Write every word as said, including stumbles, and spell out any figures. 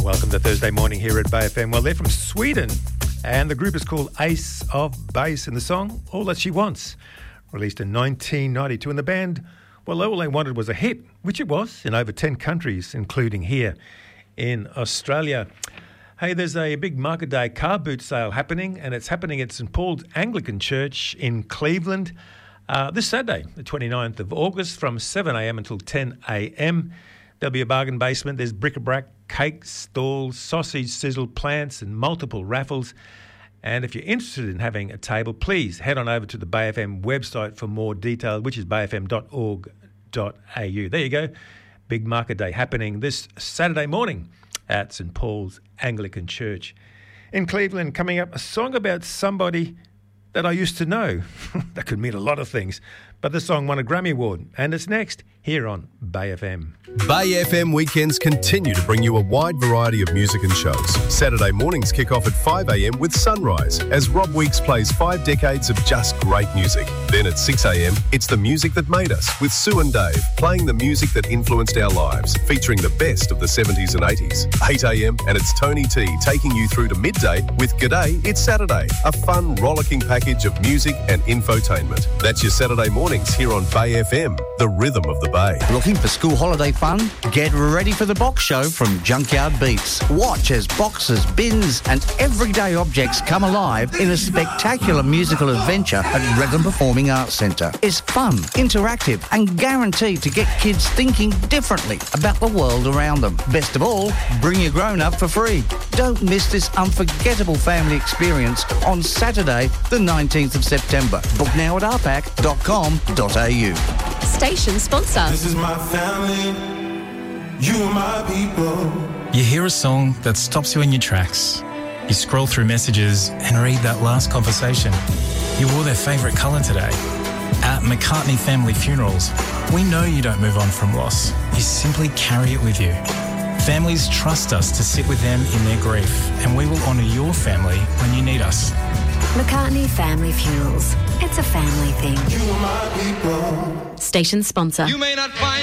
Welcome to Thursday morning here at Bay F M. Well, they're from Sweden, and the group is called Ace of Base, and the song, All That She Wants, released in nineteen ninety-two. And the band, well, all they wanted was a hit, which it was, in over ten countries, including here in Australia. Hey, there's a big Market Day car boot sale happening, and it's happening at St Paul's Anglican Church in Cleveland uh, this Saturday, the twenty-ninth of August, from seven a.m. until ten a.m. There'll be a bargain basement. There's bric-a-brac, cakes, stalls, sausage, sizzle, plants, and multiple raffles. And if you're interested in having a table, please head on over to the Bay F M website for more detail, which is bay f m dot org dot a u. There you go. Big Market Day happening this Saturday morning at St Paul's Anglican Church in Cleveland. Coming up, a song about somebody that I used to know. That could mean a lot of things. But the song won a Grammy Award, and it's next here on Bay F M. Bay F M weekends continue to bring you a wide variety of music and shows. Saturday mornings kick off at five a.m. with Sunrise, as Rob Weeks plays five decades of just great music. Then at six a.m, it's The Music That Made Us, with Sue and Dave, playing the music that influenced our lives, featuring the best of the seventies and eighties. eight a.m, and it's Tony T taking you through to midday with G'day, It's Saturday, a fun, rollicking package of music and infotainment. That's your Saturday mornings here on Bay F M, the rhythm of the Bay. Looking for school holiday fun? Get ready for the Box Show from Junkyard Beats. Watch as boxes, bins and everyday objects come alive in a spectacular musical adventure at Redland Performing Arts Centre. It's fun, interactive and guaranteed to get kids thinking differently about the world around them. Best of all, bring your grown-up for free. Don't miss this unforgettable family experience on Saturday the nineteenth of September. Book now at r pac dot com dot a u. Station sponsor. This is my family, you are my people. You hear a song that stops you in your tracks. You scroll through messages and read that last conversation. You wore their favourite colour today. At McCartney Family Funerals, we know you don't move on from loss. You simply carry it with you. Families trust us to sit with them in their grief, and we will honour your family when you need us. McCartney Family Funerals. It's a family thing. You are my people. Station sponsor. You may not find